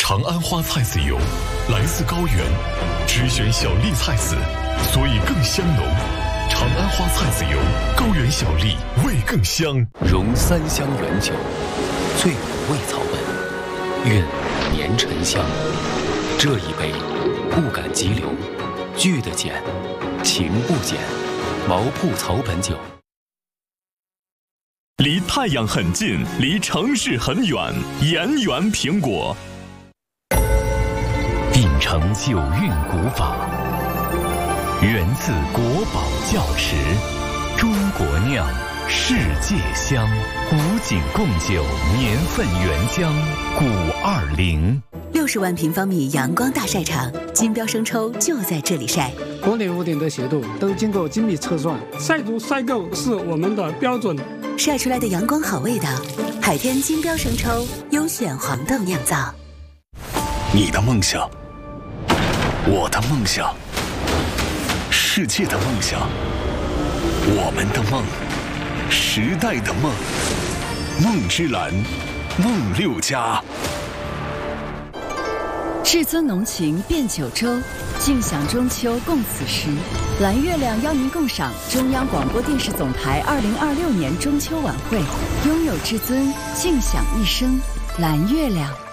长安花菜籽油来自高原，只选小粒菜籽，所以更香浓。长安花菜籽油，高原小粒，味更香。 融3香原酒，醉5味草本，韵绵沉香。这一杯，不敢急流，聚得减，情不减。毛铺草本酒。 离太阳很近，离城市很远。盐源苹果， 秉承酒韵古法，源自国宝窖池，中国酿，世界香。古井贡酒年份原浆520。60 万平方米阳光大晒场，金标生抽就在这里晒。 国内屋顶的斜度都经过精密测算，晒足晒够是我们的标准。 晒出来的阳光好味道，海天金标生抽优选黄豆酿造。 你的梦想，我的梦想，世界的梦想，我们的梦，时代的梦，梦之蓝，梦6家。 至尊浓情变九州，尽享中秋共此时。蓝月亮邀您共赏中央广播电视总台2026年中秋晚会，拥有至尊，尽享一生。蓝月亮。